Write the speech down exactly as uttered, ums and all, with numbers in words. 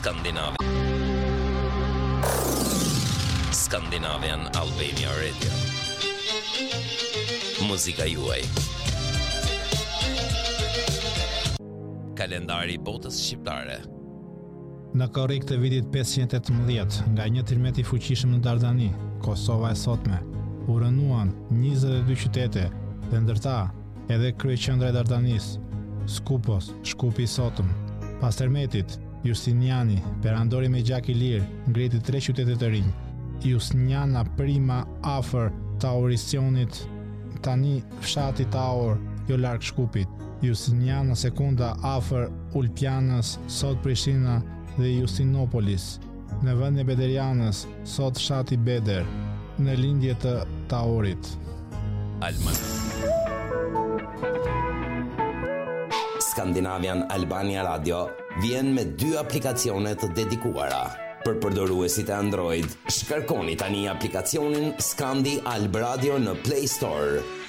Skandinavian Scandinavian Albania Radio. Muzika juaj. Kalendari i botës shqiptare. Në korrik të vitit pesëqind e tetëmbëdhjetë, nga një tërmet i fuqishëm në Dardani, Kosova e sotme, u rënuan njëzet e dy qytete dhe ndërta edhe kryeqendra e Dardanis, Skupos, Shkupi i sotëm. Pas tërmetit, Justiniani, perandori me gjak i lirë, ngriti tre qytete të rinj. Justiniana Prima afër Taurisionit, tani fshati Taur, jo larg Shkupit. Justiniana Sekunda afër Ulpianës, sot Prishtina dhe Justinopolis. Në vendin e Bederianës, sot fshati Beder, në lindje të Taurit. Alman. Skandinavian Albania Radio vjen me dy aplikacione të dedikuara. Për përdoruesit e Android, shkarkoni tani aplikacionin Skandi Alb Radio në Play Store